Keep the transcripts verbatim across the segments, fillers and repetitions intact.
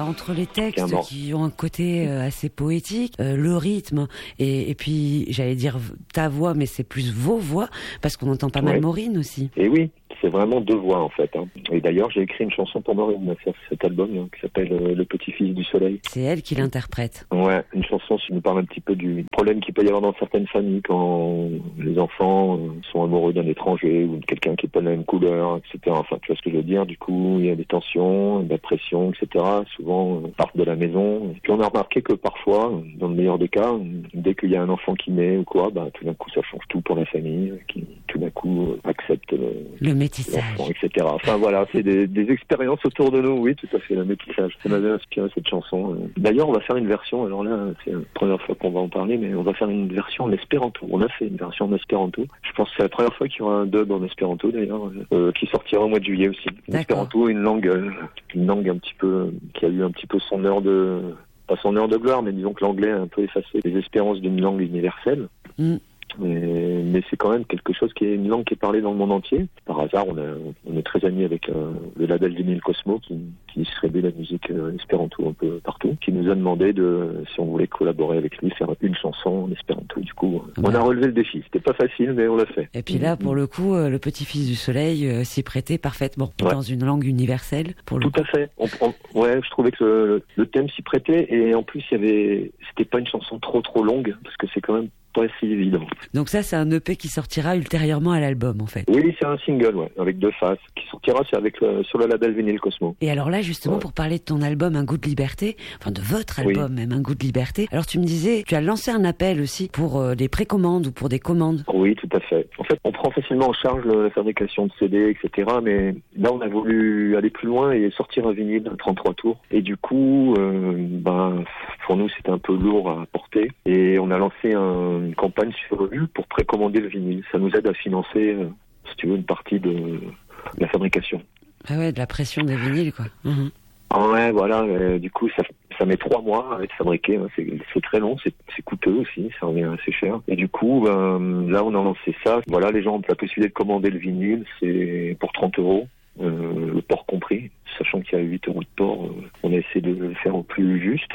entre les textes qui ont un côté euh, assez poétique, euh, le rythme et, et puis j'allais dire ta voix, mais c'est plus vos voix parce qu'on entend pas mal ouais. Maureen aussi. Et oui, c'est vraiment deux voix en fait. Hein. Et d'ailleurs, j'ai écrit une chanson pour Maureen sur cet album hein, qui s'appelle euh, Le Petit-Fils du Soleil. C'est elle qui l'interprète. Ouais, une chanson qui nous parle un petit peu du problème qu'il peut y avoir dans certaines familles quand les enfants euh, sont amoureux d'un étranger ou de quelqu'un qui est pas de la même couleur, et cetera. Enfin, tu vois ce que je veux dire. Du coup, il y a des tensions, de la pression, et cetera. Souvent, on part de la maison. Et puis on a remarqué que parfois, dans le meilleur des cas, dès qu'il y a un enfant qui naît ou quoi, bah tout d'un coup, ça change tout pour la famille, qui tout d'un coup euh, accepte le, le métissage, l'enfant, et cetera. Enfin voilà, c'est des, des expériences autour de nous, oui, tout à fait, le métissage. Ça m'avait inspiré cette chanson. D'ailleurs, on va faire une version. Alors là, c'est la première fois qu'on va en parler, mais on va faire une version en espéranto. On a fait une version en espéranto. Je pense que c'est la première fois qu'il y aura un dub en espéranto d'ailleurs, euh, qui sortira au mois de juillet aussi. L'espéranto, une langue, euh, une langue un petit peu, qui a eu un petit peu son heure de, pas son heure de gloire, mais disons que l'anglais a un peu effacé les espérances d'une langue universelle. Mm. Mais, mais c'est quand même quelque chose qui est une langue qui est parlée dans le monde entier. Par hasard, on, a, on est très amis avec euh, le label Vinyl Cosmo qui, qui distribue la musique euh, espéranto un peu partout, qui nous a demandé de, si on voulait collaborer avec lui, faire une chanson en espéranto. Du coup, ouais. on a relevé le défi. C'était pas facile, mais on l'a fait. Et puis là, pour le coup, euh, le Petit-Fils du Soleil euh, s'y prêtait parfaitement ouais. dans une langue universelle. Pour le Tout coup. à fait. On, on, ouais, je trouvais que le, le thème s'y prêtait et en plus, il y avait, c'était pas une chanson trop trop longue parce que c'est quand même pas si évident. Donc ça, c'est un E P qui sortira ultérieurement à l'album, en fait. Oui, c'est un single, ouais, avec deux faces, qui sortira c'est avec le, sur le label Vinyl Cosmo. Et alors là, justement, ouais. pour parler de ton album Un goût de liberté, enfin de votre album oui. même, Un goût de liberté, alors tu me disais, tu as lancé un appel aussi pour euh, des précommandes ou pour des commandes. Oui, tout à fait. En fait, on prend facilement en charge la fabrication de C D, et cetera. Mais là, on a voulu aller plus loin et sortir un vinyle à trente-trois tours. Et du coup, euh, ben, pour nous, c'était un peu lourd à porter. Et on a lancé un une campagne sur Ulule pour précommander le vinyle. Ça nous aide à financer, euh, si tu veux, une partie de, de la fabrication. Ah ouais, de la pression des vinyles, quoi. Mmh. Ah ouais, voilà. Euh, du coup, ça, ça met trois mois à être fabriqué. Hein. C'est, c'est très long, c'est, c'est coûteux aussi, ça revient assez cher. Et du coup, ben, là, on a lancé ça. Voilà, les gens ont la possibilité de commander le vinyle. C'est pour trente euros. Euh, le port compris, sachant qu'il y a huit euros de port, euh, on a essayé de le faire au plus juste.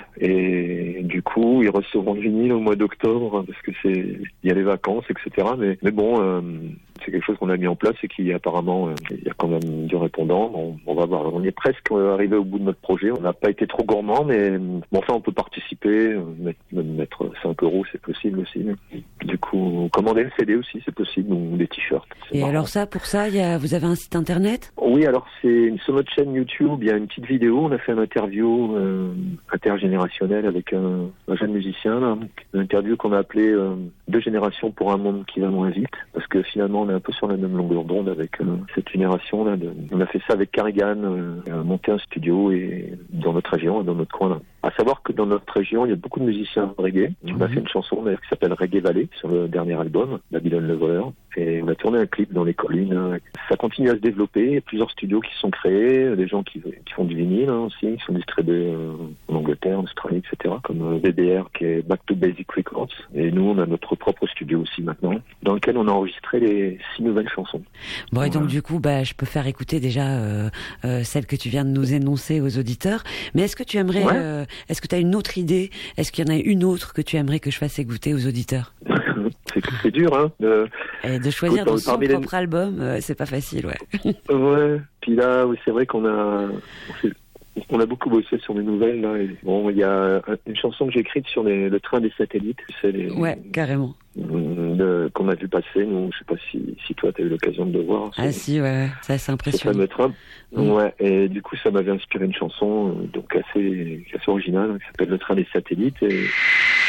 Et du coup, ils recevront le vinyle au mois d'octobre, hein, parce que c'est, il y a les vacances, et cetera. Mais, mais bon, euh, c'est quelque chose qu'on a mis en place et qui apparemment, euh, il y a quand même du répondant. On, on va voir. On est presque arrivé au bout de notre projet. On n'a pas été trop gourmand, mais bon, enfin, on peut participer, euh, mettre, même mettre cinq euros, c'est possible aussi. Du coup, commander le C D aussi, c'est possible, ou des t-shirts. Et marrant. Alors ça, pour ça, il y a, vous avez un site internet ? Oui, alors c'est sur notre chaîne YouTube, il y a une petite vidéo. On a fait une interview euh, intergénérationnelle avec un, un jeune musicien, là, une interview qu'on a appelée euh, Deux générations pour un monde qui va moins vite, parce que finalement on est un peu sur la même longueur d'onde avec euh, cette génération là. De, on a fait ça avec Carrigan, euh, monté un studio et dans notre région, dans notre coin là. À savoir que dans notre région, il y a beaucoup de musiciens reggae. On mmh. a fait une chanson d'ailleurs qui s'appelle Reggae Valley sur le dernier album, Babylone le voleur. Et on a tourné un clip dans les collines. Ça continue à se développer. Il y a plusieurs studios qui sont créés, des gens qui, qui font du vinyle hein, aussi, qui sont distribués euh, en Angleterre, en Australie, et cetera. Comme euh, B B R qui est Back to Basic Records. Et nous, on a notre propre studio aussi maintenant, dans lequel on a enregistré les six nouvelles chansons. Bon, et donc voilà. Du coup, bah, je peux faire écouter déjà euh, euh, celle que tu viens de nous énoncer aux auditeurs. Mais est-ce que tu aimerais, ouais. euh, est-ce que tu as une autre idée ? Est-ce qu'il y en a une autre que tu aimerais que je fasse écouter aux auditeurs ? c'est, c'est dur, hein. De, Et de choisir dans son propre les... album, euh, c'est pas facile, ouais. Ouais. Puis là, oui, c'est vrai qu'on a, on a beaucoup bossé sur les nouvelles là. Et bon, il y a une chanson que j'ai écrite sur les, le train des satellites. C'est les, ouais, carrément. De, qu'on a vu passer. Nous, je sais pas si, si toi t'as eu l'occasion de le voir. Ah si, ouais, ça c'est impressionnant. Ce fameux train. Mmh. Ouais. Et du coup, ça m'avait inspiré une chanson donc assez, assez originale qui s'appelle Le train des satellites. Et